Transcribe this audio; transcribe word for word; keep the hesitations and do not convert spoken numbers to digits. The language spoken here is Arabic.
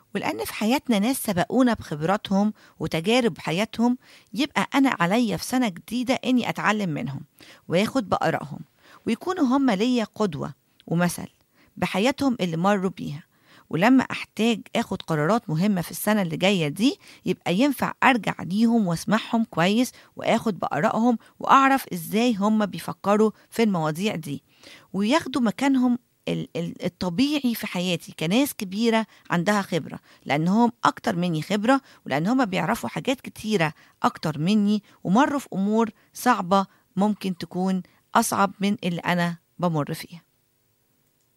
ولأن في حياتنا ناس سبقونا بخبراتهم وتجارب حياتهم، يبقى أنا عليا في سنة جديدة إني أتعلم منهم وياخد بآرائهم، ويكونوا هم ليا قدوة ومثل بحياتهم اللي مروا بيها. ولما أحتاج أخد قرارات مهمة في السنة اللي جاية دي، يبقى ينفع أرجع ليهم واسمعهم كويس وأخد بآرائهم وأعرف إزاي هم بيفكروا في المواضيع دي، وياخدوا مكانهم ال- ال- الطبيعي في حياتي كناس كبيرة عندها خبرة، لأنهم أكتر مني خبرة، ولأن هم بيعرفوا حاجات كتيرة أكتر مني ومروا في أمور صعبة ممكن تكون أصعب من اللي أنا بمر فيها.